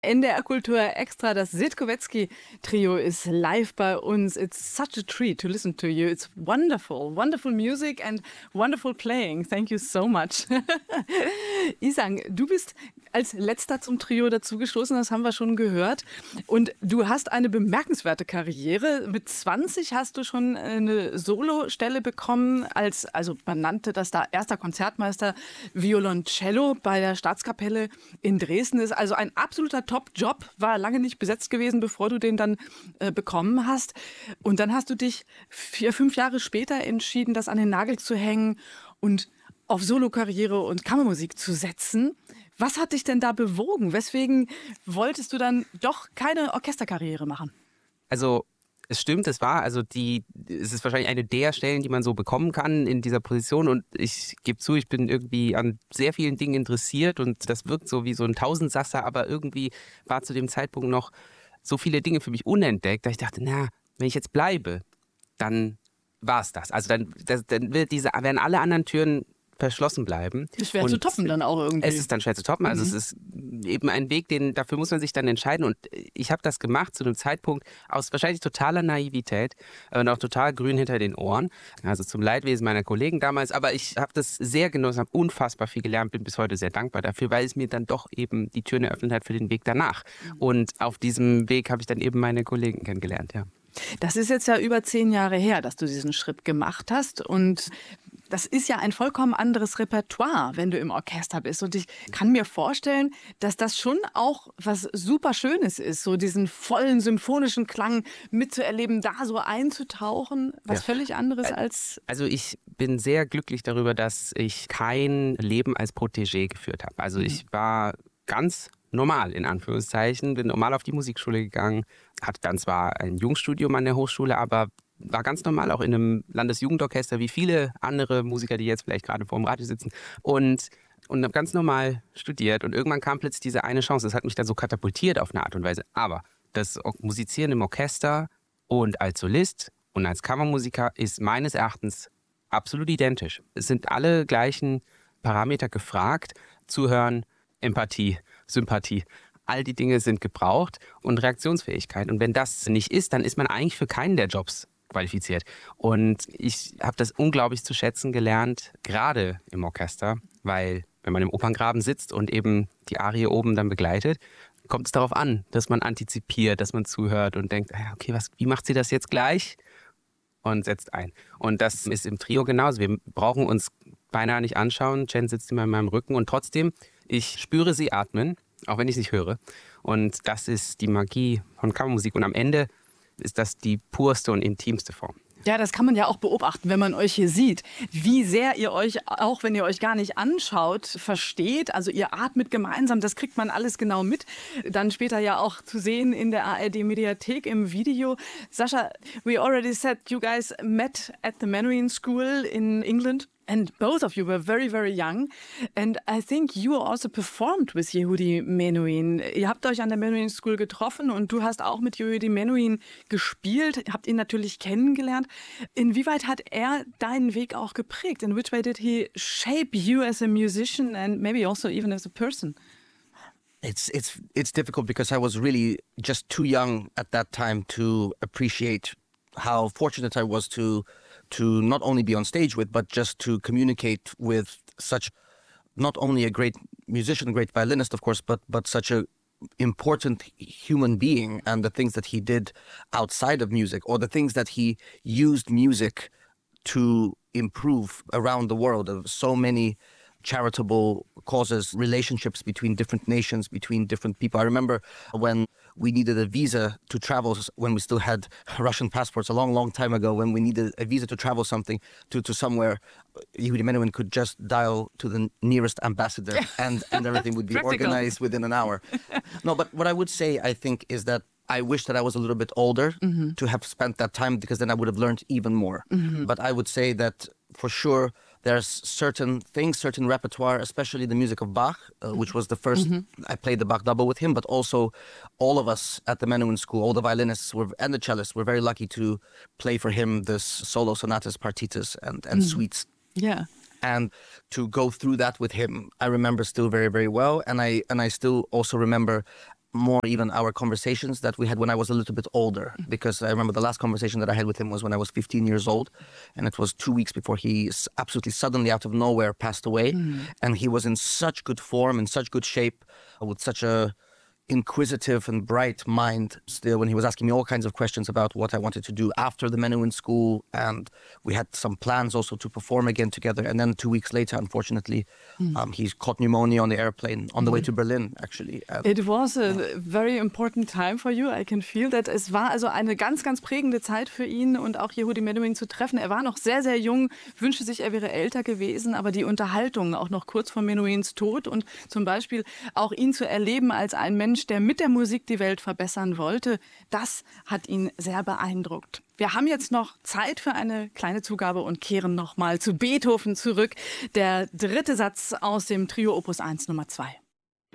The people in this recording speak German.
NDR Kultur Extra, das Sitkowetzki-Trio ist live bei uns. It's such a treat to listen to you. It's wonderful, wonderful music and wonderful playing. Thank you so much. Isang, du bist als letzter zum Trio dazugestoßen, das haben wir schon gehört. Und du hast eine bemerkenswerte Karriere. Mit 20 hast du schon eine Solostelle bekommen, also man nannte das da erster Konzertmeister Violoncello bei der Staatskapelle in Dresden. Ist also ein absoluter Top-Job, war lange nicht besetzt gewesen, bevor du den dann bekommen hast. Und dann hast du dich 4-5 Jahre später entschieden, das an den Nagel zu hängen und auf Solokarriere und Kammermusik zu setzen. Was hat dich denn da bewogen? Weswegen wolltest du dann doch keine Orchesterkarriere machen? Also es stimmt, es ist wahrscheinlich eine der Stellen, die man so bekommen kann in dieser Position, und ich gebe zu, ich bin irgendwie an sehr vielen Dingen interessiert und das wirkt so wie so ein Tausendsasser, aber irgendwie war zu dem Zeitpunkt noch so viele Dinge für mich unentdeckt, dass ich dachte, wenn ich jetzt bleibe, dann war es das. Also dann werden alle anderen Türen verschlossen bleiben. Das ist schwer zu toppen dann auch irgendwie. Es ist dann schwer zu toppen. Also es ist eben ein Weg, dafür muss man sich dann entscheiden. Und ich habe das gemacht zu einem Zeitpunkt aus wahrscheinlich totaler Naivität und auch total grün hinter den Ohren. Also zum Leidwesen meiner Kollegen damals. Aber ich habe das sehr genossen, habe unfassbar viel gelernt, bin bis heute sehr dankbar dafür, weil es mir dann doch eben die Türen eröffnet hat für den Weg danach. Und auf diesem Weg habe ich dann eben meine Kollegen kennengelernt, ja. Das ist jetzt ja über 10 Jahre her, dass du diesen Schritt gemacht hast, und das ist ja ein vollkommen anderes Repertoire, wenn du im Orchester bist. Und ich kann mir vorstellen, dass das schon auch was super Schönes ist, so diesen vollen symphonischen Klang mitzuerleben, da so einzutauchen, was völlig anderes als... Also ich bin sehr glücklich darüber, dass ich kein Leben als Protégé geführt habe. Also ich war ganz normal, in Anführungszeichen, bin normal auf die Musikschule gegangen, hatte dann zwar ein Jungstudium an der Hochschule, aber war ganz normal auch in einem Landesjugendorchester, wie viele andere Musiker, die jetzt vielleicht gerade vor dem Radio sitzen, und habe ganz normal studiert, und irgendwann kam plötzlich diese eine Chance. Das hat mich dann so katapultiert auf eine Art und Weise. Aber das Musizieren im Orchester und als Solist und als Kammermusiker ist meines Erachtens absolut identisch. Es sind alle gleichen Parameter gefragt: Zuhören, Empathie, Sympathie. All die Dinge sind gebraucht und Reaktionsfähigkeit. Und wenn das nicht ist, dann ist man eigentlich für keinen der Jobs qualifiziert. Und ich habe das unglaublich zu schätzen gelernt, gerade im Orchester, weil wenn man im Operngraben sitzt und eben die Arie oben dann begleitet, kommt es darauf an, dass man antizipiert, dass man zuhört und denkt, okay, wie macht sie das jetzt gleich? Und setzt ein. Und das ist im Trio genauso. Wir brauchen uns beinahe nicht anschauen. Jen sitzt immer in meinem Rücken und trotzdem, ich spüre sie atmen, auch wenn ich es nicht höre. Und das ist die Magie von Kammermusik. Und am Ende ist das die purste und intimste Form. Ja, das kann man ja auch beobachten, wenn man euch hier sieht, wie sehr ihr euch, auch wenn ihr euch gar nicht anschaut, versteht. Also ihr atmet gemeinsam, das kriegt man alles genau mit. Dann später ja auch zu sehen in der ARD-Mediathek im Video. Sascha, we already said you guys met at the Menuhin School in England. And both of you were very, very young. And I think you also performed with Yehudi Menuhin. Ihr habt euch an der Menuhin School getroffen und du hast auch mit Yehudi Menuhin gespielt, habt ihn natürlich kennengelernt. Inwieweit hat er deinen Weg auch geprägt? In which way did he shape you as a musician and maybe also even as a person? It's difficult because I was really just too young at that time to appreciate how fortunate I was to not only be on stage with, but just to communicate with such, not only a great musician, a great violinist, of course, but such a important human being, and the things that he did outside of music, or the things that he used music to improve around the world, of so many charitable causes, relationships between different nations, between different people. I remember when we needed a visa to travel, when we still had Russian passports a long, long time ago, when we needed a visa to travel to somewhere, Yehudi Menuhin could just dial to the nearest ambassador and everything would be organized within an hour. No, but what I would say, I think, is that I wish that I was a little bit older to have spent that time, because then I would have learned even more. But I would say that for sure there's certain things, certain repertoire, especially the music of Bach, which was the first, I played the Bach double with him, but also all of us at the Menuhin School, all the violinists and the cellists were very lucky to play for him this solo sonatas, partitas and suites. Yeah. And to go through that with him, I remember still very, very well. And I still also remember more even our conversations that we had when I was a little bit older. Because I remember the last conversation that I had with him was when I was 15 years old. And it was 2 weeks before he absolutely suddenly out of nowhere passed away. And he was in such good form, in such good shape, with such a inquisitive and bright mind still, when he was asking me all kinds of questions about what I wanted to do after the Menuhin school. And we had some plans also to perform again together. And then 2 weeks later, unfortunately, he caught pneumonia on the airplane on the way to Berlin, actually. It was a very important time for you. I can feel that. Es war also eine ganz, ganz prägende Zeit für ihn und auch Yehudi Menuhin zu treffen. Er war noch sehr, sehr jung, wünschte sich, er wäre älter gewesen, aber die Unterhaltung auch noch kurz vor Menuhins Tod und zum Beispiel auch ihn zu erleben als ein Mensch, der mit der Musik die Welt verbessern wollte, das hat ihn sehr beeindruckt. Wir haben jetzt noch Zeit für eine kleine Zugabe und kehren nochmal zu Beethoven zurück. Der dritte Satz aus dem Trio Opus 1 Nummer 2.